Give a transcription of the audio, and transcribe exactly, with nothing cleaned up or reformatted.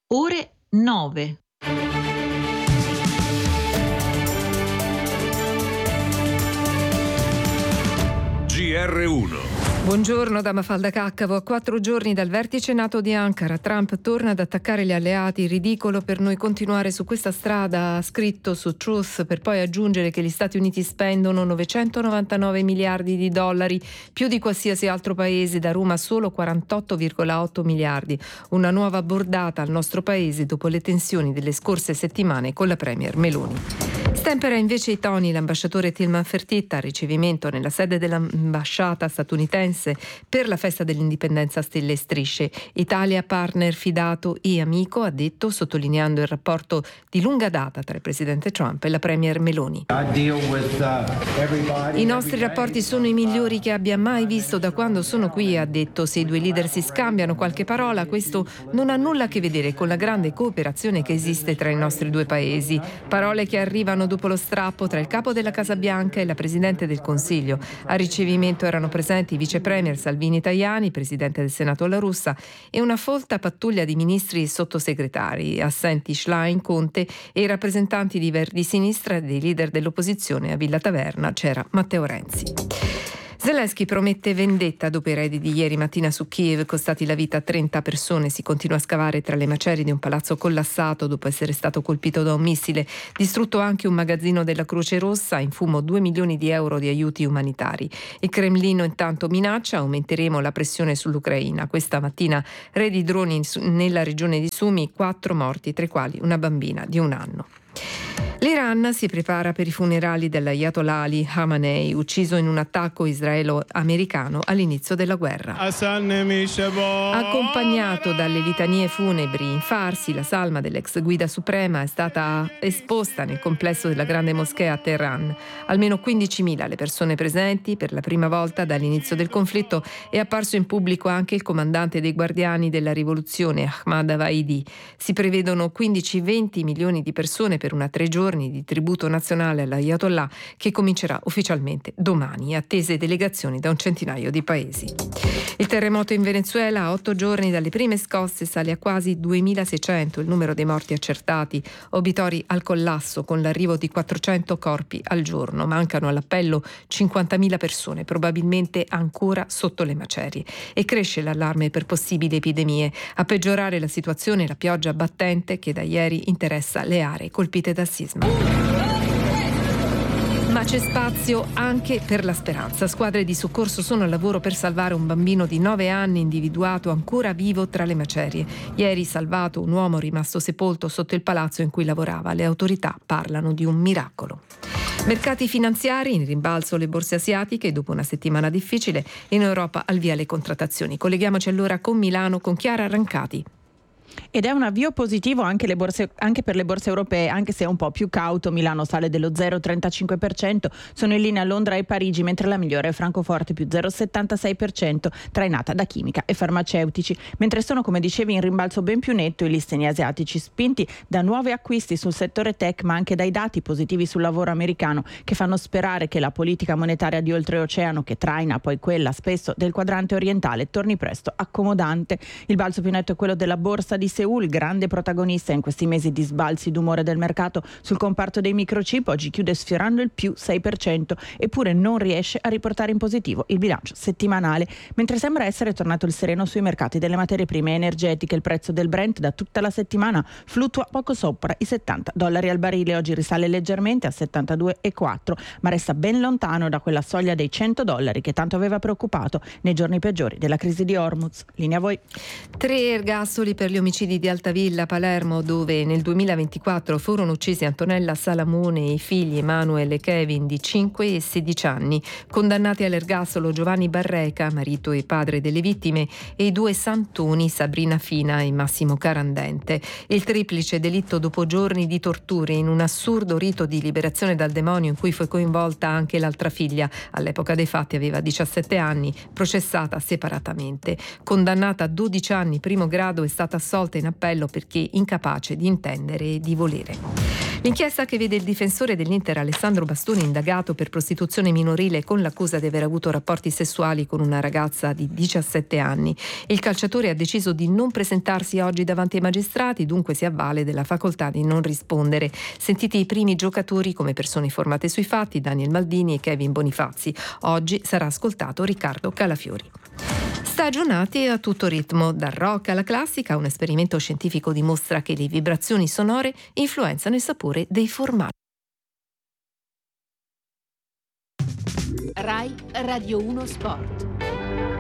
Ore nove. G R uno. Buongiorno da Mafalda Caccavo. A quattro giorni dal vertice NATO di Ankara, Trump torna ad attaccare gli alleati. Ridicolo per noi continuare su questa strada, ha scritto su Truth, per poi aggiungere che gli Stati Uniti spendono novecentonovantanove miliardi di dollari, più di qualsiasi altro paese, da Roma solo quarantotto virgola otto miliardi. Una nuova bordata al nostro paese dopo le tensioni delle scorse settimane con la premier Meloni. Stempera invece i toni l'ambasciatore Tilman Fertitta al ricevimento nella sede dell'ambasciata statunitense per la festa dell'indipendenza Stelle e Strisce. Italia partner fidato e amico, ha detto, sottolineando il rapporto di lunga data tra il presidente Trump e la premier Meloni. I nostri rapporti sono i migliori che abbia mai visto da quando sono qui, ha detto. Se i due leader si scambiano qualche parola, questo non ha nulla a che vedere con la grande cooperazione che esiste tra i nostri due paesi. Parole che arrivano dopo lo strappo tra il capo della Casa Bianca e la Presidente del Consiglio. Al ricevimento erano presenti i vice premier Salvini Tajani, Presidente del Senato La Russa, e una folta pattuglia di ministri e sottosegretari, assenti Schlein, Conte e i rappresentanti di Verdi Sinistra e dei leader dell'opposizione. A Villa Taverna c'era Matteo Renzi. Zelensky promette vendetta dopo i raid di ieri mattina su Kiev, costati la vita a trenta persone. Si continua a scavare tra le macerie di un palazzo collassato dopo essere stato colpito da un missile. Distrutto anche un magazzino della Croce Rossa, in fumo due milioni di euro di aiuti umanitari. Il Cremlino intanto minaccia: aumenteremo la pressione sull'Ucraina. Questa mattina raid di droni nella regione di Sumi, quattro morti, tra i quali una bambina di un anno. L'Iran si prepara per i funerali dell'Ayatollah Ali Khamenei, ucciso in un attacco israelo-americano all'inizio della guerra. Accompagnato dalle litanie funebri in Farsi, la salma dell'ex guida suprema è stata esposta nel complesso della Grande Moschea a Teheran. Almeno quindicimila le persone presenti. Per la prima volta dall'inizio del conflitto è apparso in pubblico anche il comandante dei Guardiani della Rivoluzione, Ahmad Avaidi. Si prevedono quindici venti milioni di persone per una tre giorni di tributo nazionale all'Ayatollah, che comincerà ufficialmente domani, attese delegazioni da un centinaio di paesi. Il terremoto in Venezuela, a otto giorni dalle prime scosse, sale a quasi duemilaseicento il numero dei morti accertati, obitori al collasso con l'arrivo di quattrocento corpi al giorno. Mancano all'appello cinquantamila persone, probabilmente ancora sotto le macerie, e cresce l'allarme per possibili epidemie. A peggiorare la situazione la pioggia battente che da ieri interessa le aree colpite dal sisma. Ma c'è spazio anche per la speranza. Squadre di soccorso sono al lavoro per salvare un bambino di nove anni individuato ancora vivo tra le macerie. Ieri salvato un uomo rimasto sepolto sotto il palazzo in cui lavorava. Le autorità parlano di un miracolo. Mercati finanziari, in rimbalzo le borse asiatiche dopo una settimana difficile. In Europa al via le contrattazioni. Colleghiamoci allora con Milano con Chiara Rancati. Ed è un avvio positivo anche, le borse, anche per le borse europee, anche se è un po' più cauto. Milano sale dello zero virgola trentacinque per cento, sono in linea Londra e Parigi, mentre la migliore è Francoforte più zero virgola settantasei per cento, trainata da chimica e farmaceutici. Mentre sono, come dicevi, in rimbalzo ben più netto i listini asiatici, spinti da nuovi acquisti sul settore tech, ma anche dai dati positivi sul lavoro americano, che fanno sperare che la politica monetaria di oltreoceano, che traina poi quella spesso del quadrante orientale, torni presto accomodante. Il balzo più netto è quello della borsa di Seul, grande protagonista in questi mesi di sbalzi d'umore del mercato sul comparto dei microchip. Oggi chiude sfiorando il più sei per cento, eppure non riesce a riportare in positivo il bilancio settimanale, mentre sembra essere tornato il sereno sui mercati delle materie prime energetiche. Il prezzo del Brent da tutta la settimana fluttua poco sopra i settanta dollari al barile. Oggi risale leggermente a settantadue virgola quattro, ma resta ben lontano da quella soglia dei cento dollari che tanto aveva preoccupato nei giorni peggiori della crisi di Hormuz. Linea a voi. Tre ergastoli per gli omicidi di Altavilla, Palermo, dove nel duemilaventiquattro furono uccisi Antonella Salamone e i figli Emanuele e Kevin di cinque e sedici anni. Condannati all'ergastolo Giovanni Barreca, marito e padre delle vittime, e i due santoni Sabrina Fina e Massimo Carandente. Il triplice delitto dopo giorni di torture in un assurdo rito di liberazione dal demonio in cui fu coinvolta anche l'altra figlia. All'epoca dei fatti aveva diciassette anni, processata separatamente. Condannata a dodici anni primo grado, è stata assolta in appello perché incapace di intendere e di volere. L'inchiesta che vede il difensore dell'Inter Alessandro Bastoni indagato per prostituzione minorile con l'accusa di aver avuto rapporti sessuali con una ragazza di diciassette anni. Il calciatore ha deciso di non presentarsi oggi davanti ai magistrati, dunque si avvale della facoltà di non rispondere. Sentiti i primi giocatori come persone informate sui fatti, Daniel Maldini e Kevin Bonifazzi. Oggi sarà ascoltato Riccardo Calafiori. Stagionati a tutto ritmo, dal rock alla classica, un esperimento scientifico dimostra che le vibrazioni sonore influenzano il sapore dei formaggi. Rai Radio uno Sport.